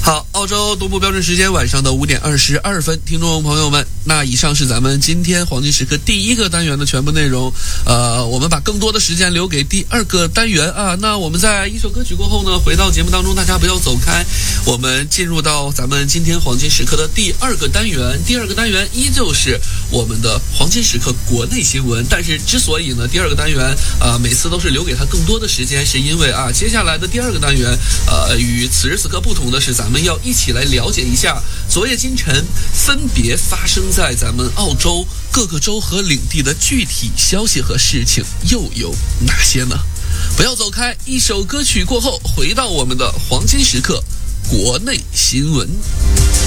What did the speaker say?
好，澳洲东部标准时间晚上的5点22分，听众朋友们，那以上是咱们今天黄金时刻第一个单元的全部内容。我们把更多的时间留给第二个单元啊。那我们在一首歌曲过后呢，回到节目当中，大家不要走开，我们进入到咱们今天黄金时刻的第二个单元。第二个单元依旧是我们的黄金时刻国内新闻，但是之所以呢第二个单元每次都是留给他更多的时间，是因为接下来的第二个单元与此时此刻不同的是，咱们要一起来了解一下昨夜今晨分别发生在咱们澳洲各个州和领地的具体消息和事情又有哪些呢？不要走开，一首歌曲过后，回到我们的黄金时刻国内新闻。